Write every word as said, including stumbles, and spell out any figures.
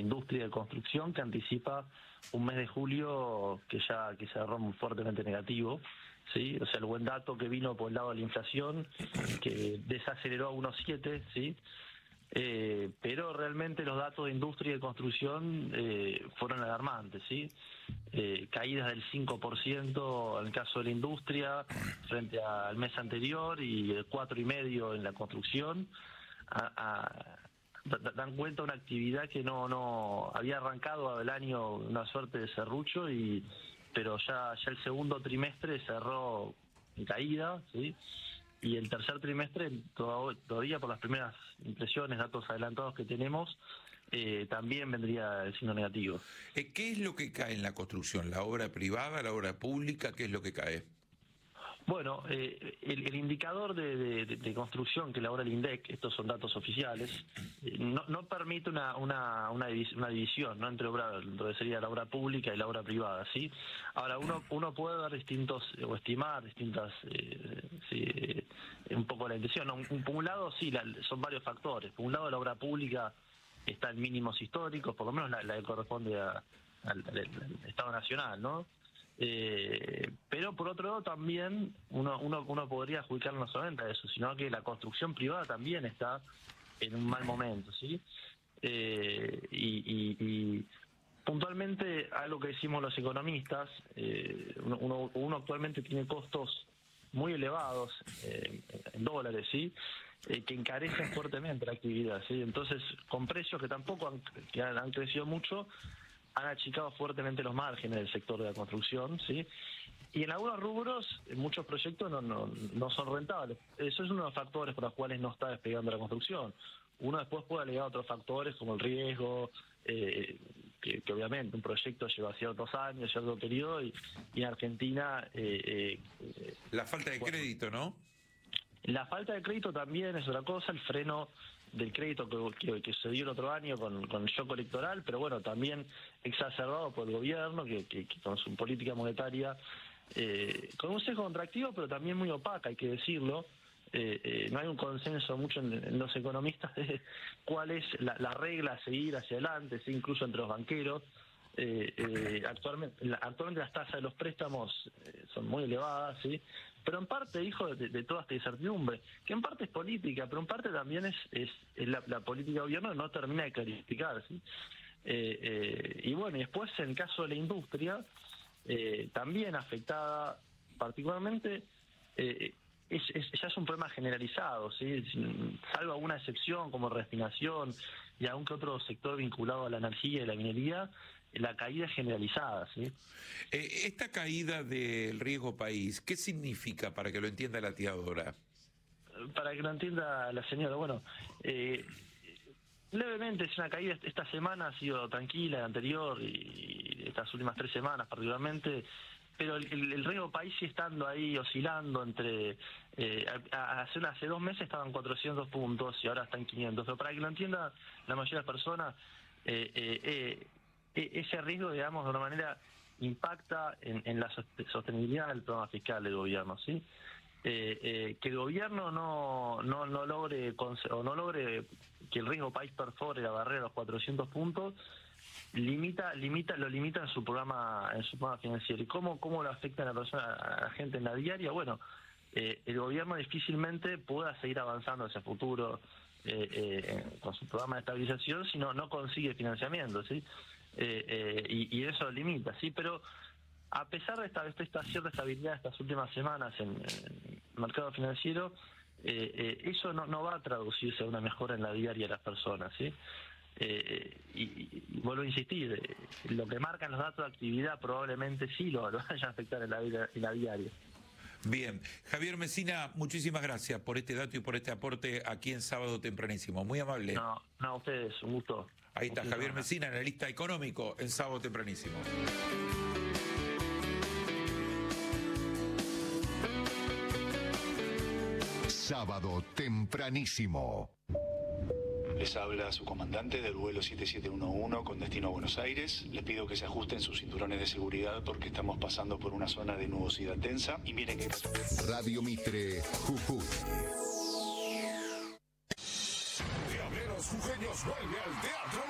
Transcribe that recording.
industria y de construcción, que anticipa un mes de julio que ya que cerró muy fuertemente negativo, ¿sí? O sea, el buen dato que vino por el lado de la inflación, que desaceleró a uno coma siete, ¿sí? Eh, pero realmente los datos de industria y de construcción eh, fueron alarmantes, ¿sí? Eh, caídas del cinco por ciento en el caso de la industria frente al mes anterior y el cuatro coma cinco por ciento en la construcción. A, a, dan cuenta de una actividad que no no había arrancado el año una suerte de serrucho, y pero ya ya el segundo trimestre cerró en caída, ¿sí? Y el tercer trimestre, todavía por las primeras impresiones, datos adelantados que tenemos, eh, también vendría el signo negativo. ¿Qué es lo que cae en la construcción? ¿La obra privada, la obra pública? ¿Qué es lo que cae? Bueno, eh, el, el indicador de, de, de construcción que elabora el INDEC, estos son datos oficiales, eh, no, no permite una una, una, divis, una división, ¿no?, entre obra, lo que sería la obra pública y la obra privada, ¿sí? Ahora, uno uno puede dar distintos, o estimar distintas, eh, sí, eh, un poco la intención, ¿no? Un, por un lado, sí, la, son varios factores. Por un lado, la obra pública está en mínimos históricos, por lo menos la, la que corresponde a, al, al, al Estado Nacional, ¿no? Eh, pero por otro lado también uno, uno, uno podría adjudicar no solamente a eso, sino que la construcción privada también está en un mal momento, ¿sí? Eh, y, y, y puntualmente algo que decimos los economistas, eh, uno, uno actualmente tiene costos muy elevados eh, en dólares, ¿sí? Eh, que encarecen fuertemente la actividad, ¿sí? Entonces, con precios que tampoco han, que han, han crecido mucho, han achicado fuertemente los márgenes del sector de la construcción, ¿sí? Y en algunos rubros, en muchos proyectos no, no, no son rentables. Eso es uno de los factores por los cuales no está despegando la construcción. Uno después puede alegar otros factores como el riesgo, eh, que, que obviamente un proyecto lleva ciertos años, cierto periodo, y, y en Argentina... Eh, eh, la falta de bueno, crédito, ¿no? La falta de crédito también es otra cosa, el freno del crédito que, que, que se dio el otro año con, con el shock electoral, pero bueno, también exacerbado por el gobierno, que, que, que con su política monetaria, eh, con un sesgo contractivo, pero también muy opaca, hay que decirlo. Eh, eh, no hay un consenso mucho en, en los economistas de cuál es la, la regla a seguir hacia adelante, ¿sí? Incluso entre los banqueros. Eh, eh, actualmente, la, actualmente las tasas de los préstamos eh, son muy elevadas, ¿sí? Pero en parte, hijo de, de toda esta incertidumbre, que en parte es política, pero en parte también es, es, es la, la política de gobierno no termina de clarificar, ¿sí? Eh, eh, y bueno, y después en el caso de la industria, eh, también afectada particularmente, eh, es, es, ya es un problema generalizado, ¿sí? Salvo alguna excepción como refinación y algún que otro sector vinculado a la energía y la minería, la caída es generalizada, ¿sí? Eh, esta caída del riesgo país, ¿qué significa para que lo entienda la tía Dora? Para que lo entienda la señora, bueno, eh, levemente es una caída. Esta semana ha sido tranquila, la anterior y estas últimas tres semanas particularmente, pero el, el, el riesgo país sigue estando ahí oscilando entre, eh, hace, hace dos meses estaban cuatrocientos puntos y ahora están quinientos, pero para que lo entienda la mayoría de las personas, eh, eh, eh, ese riesgo, digamos, de una manera impacta en, en la sostenibilidad del programa fiscal del gobierno, ¿sí? Eh, eh, que el gobierno no no no logre o no logre que el riesgo país perfore la barrera de los cuatrocientos puntos, limita limita lo limita en su programa en su programa financiero. ¿Y cómo cómo lo afecta a la persona, a la gente en la diaria? Bueno, eh, el gobierno difícilmente pueda seguir avanzando hacia el futuro eh, eh, con su programa de estabilización si no no consigue financiamiento, ¿sí? Eh, eh, y, y eso lo limita, sí, pero a pesar de esta, de esta cierta estabilidad estas últimas semanas en, en el mercado financiero, eh, eh, eso no, no va a traducirse a una mejora en la diaria de las personas, ¿sí? Eh, y, y, y vuelvo a insistir, eh, lo que marcan los datos de actividad probablemente sí lo, lo vaya a afectar en la, vida, en la diaria. Bien, Javier Mesina, muchísimas gracias por este dato y por este aporte aquí en Sábado Tempranísimo, muy amable. No, no, a ustedes, un gusto. Ahí está Javier Mesina, analista económico en Sábado Tempranísimo. Sábado Tempranísimo. Les habla su comandante del vuelo siete siete uno uno con destino a Buenos Aires. Les pido que se ajusten sus cinturones de seguridad porque estamos pasando por una zona de nubosidad densa. Y miren que... Radio Mitre, Jujuy. Diableros Jujeños vuelve al teatro.